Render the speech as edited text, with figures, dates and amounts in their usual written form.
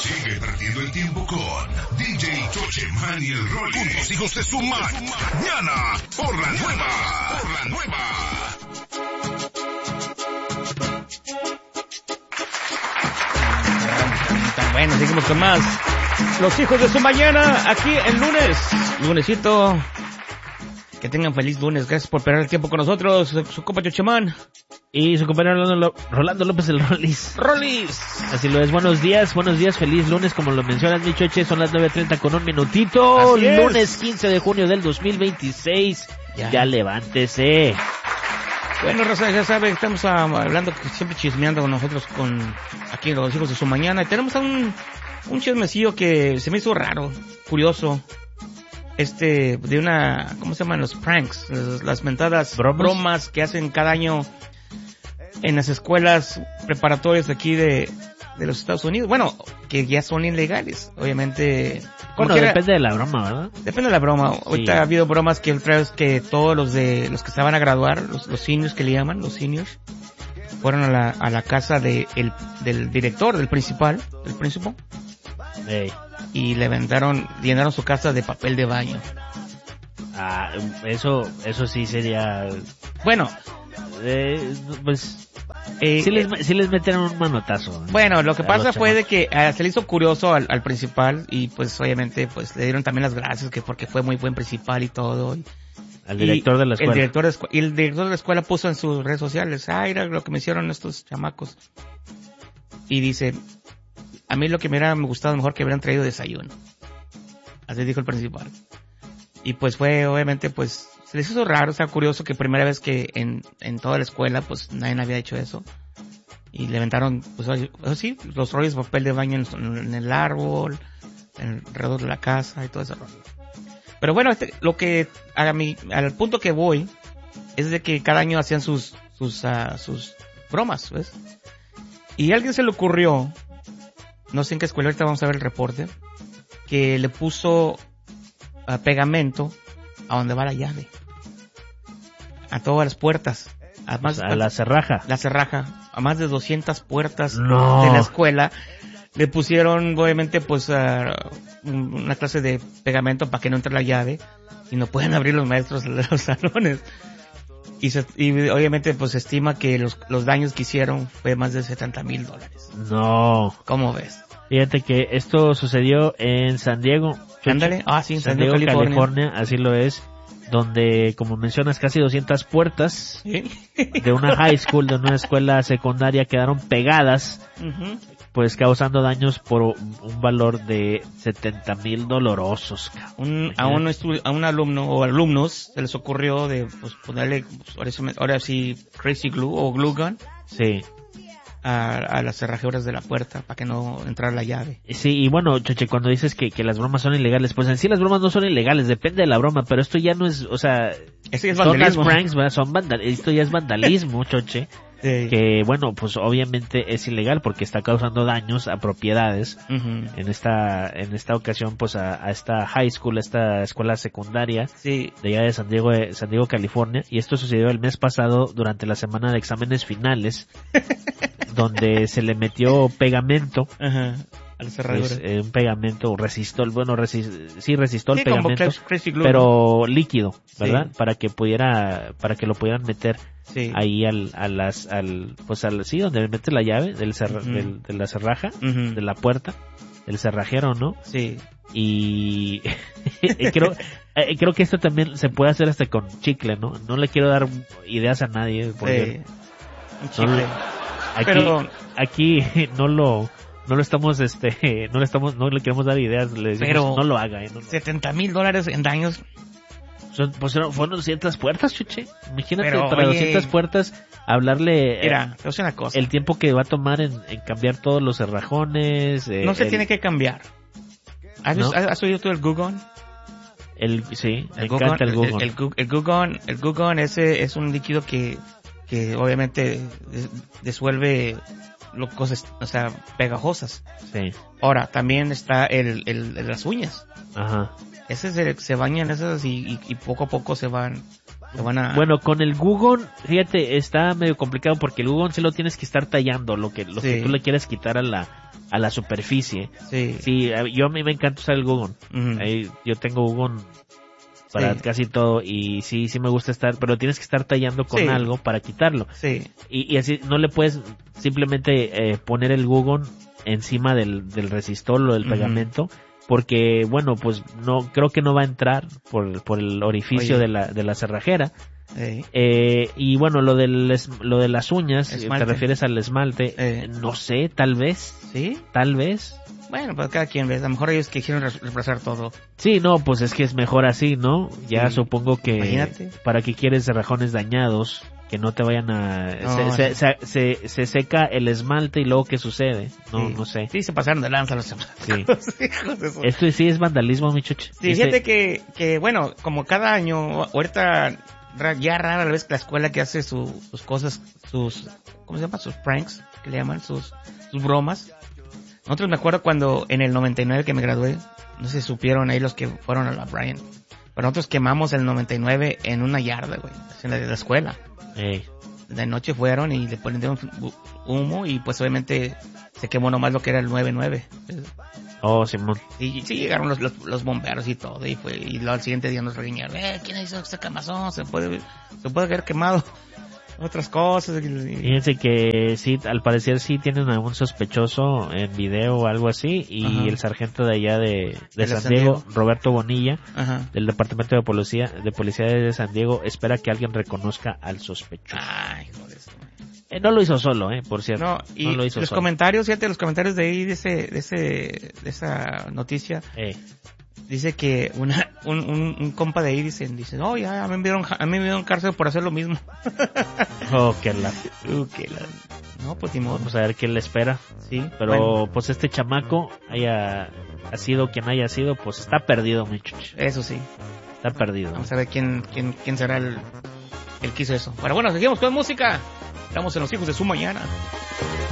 Sigue perdiendo el tiempo con DJ Chocheman y el Rolly. Con los hijos de su mañana. Por la nueva. Bueno, seguimos con más. Los hijos de su mañana, aquí el lunesito. Que tengan feliz lunes. Gracias por perder el tiempo con nosotros. Su compa Chocheman. Y su compañero Rolando López, el Rollis. Así lo es. Buenos días, feliz lunes. Como lo mencionas, mi Choche, son las 9:30 con un minutito. Así es. Lunes 15 de junio del 2026. Ya levántese. Bueno, Rosa, ya sabe, estamos hablando, siempre chismeando con nosotros, aquí los hijos de su mañana. Y tenemos a un chismecillo que se me hizo raro, curioso. De una, ¿cómo se llaman? Los pranks, las mentadas bromas que hacen cada año en las escuelas preparatorias de aquí de los Estados Unidos. Bueno, que ya son ilegales, obviamente. Bueno, depende de la broma, ¿verdad? Depende de la broma. Sí. Ahorita ha habido bromas que otra vez que todos los que se van a graduar, los seniors que le llaman, los seniors, fueron a la casa del director, del principal. Hey. Y llenaron su casa de papel de baño. Ah, eso sí sería... Bueno, pues... sí les metieron un manotazo. Bueno, lo que pasa fue de que se le hizo curioso al principal y pues obviamente pues le dieron también las gracias porque fue muy buen principal y todo. Al director de la escuela. El director de la escuela puso en sus redes sociales, era lo que me hicieron estos chamacos. Y dice, a mí lo que me hubiera gustado mejor que hubieran traído desayuno. Así dijo el principal. Y pues fue, obviamente, pues, se les hizo raro, o sea, curioso que primera vez que en toda la escuela, pues, nadie había hecho eso. Y le aventaron, pues, sí, los rollos de papel de baño en el árbol, alrededor de la casa y todo eso. Pero bueno, al punto que voy, es de que cada año hacían sus bromas, ¿ves? Y a alguien se le ocurrió, no sé en qué escuela, ahorita vamos a ver el reporte, que le puso pegamento a donde va la llave. A todas las puertas. A la cerraja. La cerraja. A más de 200 puertas de No. la escuela. Le pusieron, obviamente, pues, una clase de pegamento para que no entre la llave. Y no pueden abrir los maestros de los salones. Y obviamente, pues, se estima que los daños que hicieron fue más de $70,000. No. ¿Cómo ves? Fíjate que esto sucedió en San Diego. Ándale. Sí, en San Diego, California, así lo es. Donde, como mencionas, casi 200 puertas de una high school, de una escuela secundaria, quedaron pegadas, pues causando daños por un valor de $70,000 dolorosos. A un alumno o alumnos se les ocurrió de pues ponerle, ahora sí, crazy glue o glue gun. Sí. A las cerraduras de la puerta para que no entrara la llave. Sí, y bueno, Choche, cuando dices que las bromas son ilegales, pues en sí las bromas no son ilegales, depende de la broma, pero esto ya no es, o sea, esto ya es son las vandalismo. pranks, ¿verdad? Esto ya es vandalismo, Choche. Sí. Que bueno, pues obviamente es ilegal porque está causando daños a propiedades. En esta ocasión, pues a esta high school, a esta escuela secundaria de allá de San Diego, California, y esto sucedió el mes pasado durante la semana de exámenes finales, donde se le metió pegamento. A las cerraduras. Pues, un pegamento resistol, resistol, pegamento, glue, pero líquido, ¿verdad? Sí. Para que lo pudieran meter ahí donde mete la llave de la cerraja, de la puerta, el cerrajero, ¿no? Sí. Y creo que esto también se puede hacer hasta con chicle, ¿no? No le quiero dar ideas a nadie porque un chicle. Aquí no le queremos dar ideas, le decimos, pero no lo haga, $70,000 en daños. Fueron 200 puertas, Chuche. Imagínate, pero, para 200 puertas, hablarle mira, te voy a decir una cosa. El tiempo que va a tomar en cambiar todos los cerrajones. No se tiene que cambiar. ¿Has oído tú el Glue Gun? Sí, me Glue encanta Gun. el Glue Gun. El Glue Gun ese es un líquido que obviamente disuelve cosas, o sea, pegajosas. Sí. Ahora, también está el las uñas. Ajá. Ese se bañan esas y poco a poco se van Bueno, con el Google, fíjate, está medio complicado porque el Google sí lo tienes que estar tallando, lo que tú le quieres quitar a la superficie. Sí, a mí me encanta usar el Google. Yo tengo Google para casi todo y sí me gusta pero tienes que estar tallando con algo para quitarlo. Y así no le puedes simplemente poner el Google encima del resistor o del pegamento, porque bueno, pues no creo que no va a entrar por el orificio de la cerrajera. Y bueno, lo de las uñas, te refieres al esmalte, no sé, tal vez. Bueno, pues cada quien, ¿ves? A lo mejor ellos que quieren reemplazar todo. Sí, no, pues es que es mejor así, ¿no? Ya supongo que imagínate. ¿Para qué quieres cerrajones dañados? Que no te vayan a... se seca el esmalte y luego ¿qué sucede? No sé. Sí, se pasaron de lanza los chamacos. Esto sí es vandalismo, mi chuche. Sí, fíjate que, bueno, como cada año, ahorita ya rara la vez que la escuela que hace sus cosas, ¿cómo se llama? Sus pranks, que le llaman, sus bromas. Nosotros me acuerdo cuando en el 99 que me gradué, no sé si supieron ahí los que fueron a la Bryan, pero nosotros quemamos el 99 en una yarda, güey, en la escuela. De noche fueron y le ponen humo y pues obviamente se quemó nomás lo que era el 99. Oh, Simón. Y sí llegaron los bomberos y todo y luego al siguiente día nos regañaron, ¿quién hizo esta quemazón? Se puede haber quemado otras cosas. Fíjense que sí, al parecer sí tienen a un sospechoso en video o algo así, y el sargento de allá de San Diego, Roberto Bonilla, del departamento de policía de San Diego, espera que alguien reconozca al sospechoso. Ay, joder. No lo hizo solo, por cierto. No, y no lo hizo los solo. Comentarios, fíjate, los comentarios de ahí de esa noticia. Dice que un compa de ahí dice, ya a mí me dieron cárcel por hacer lo mismo. No, pues ni modo. Vamos a ver qué le espera. Sí, pero bueno, pues este chamaco ha sido quien haya sido, pues está perdido, muchachos. Eso sí. Está perdido. Vamos a ver quién será el que hizo eso. Pero bueno, seguimos con música. Estamos en Los Hijos de Su Mañana.